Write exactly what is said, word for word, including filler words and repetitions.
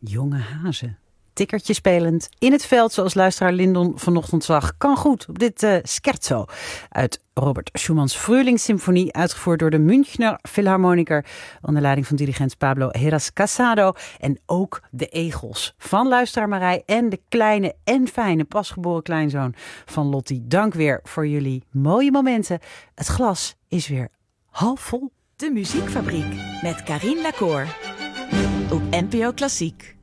Jonge hazen. Tikkertje spelend in het veld, zoals luisteraar Lindon vanochtend zag. Kan goed op dit uh, scherzo uit Robert Schumans Frühlingssymfonie, uitgevoerd door de Münchner Philharmoniker onder leiding van dirigent Pablo Heras Casado. En ook de egels van luisteraar Marij en de kleine en fijne pasgeboren kleinzoon van Lottie. Dank weer voor jullie mooie momenten. Het glas is weer half vol. De Muziekfabriek met Carien Lacour op N P O Klassiek.